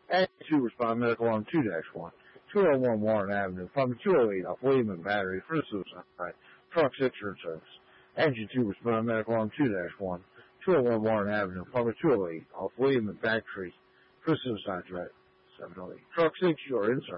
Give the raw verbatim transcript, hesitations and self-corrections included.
Act two, respond medical alarm two dash one. two oh one Warren Avenue, apartment two oh eight off William and Battery for the suicide. Truck insurance service. Action two, respond medical alarm two dash one. two oh one Warren Avenue, apartment two oh eight off William and Battery for suicide threat. seven oh eight. Truck six, you're in service.